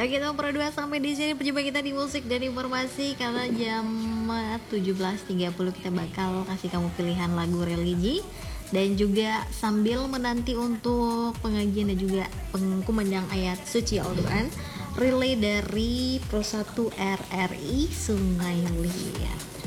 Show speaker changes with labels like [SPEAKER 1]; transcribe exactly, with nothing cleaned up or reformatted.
[SPEAKER 1] Oke, teman berdua, sampai di sini perjumpaan kita di musik dan informasi, karena jam tujuh belas tiga puluh kita bakal kasih kamu pilihan lagu religi dan juga sambil menanti untuk pengajian dan juga pengkumandang ayat suci Al-Quran relay dari Pro satu R R I Sungai Liat.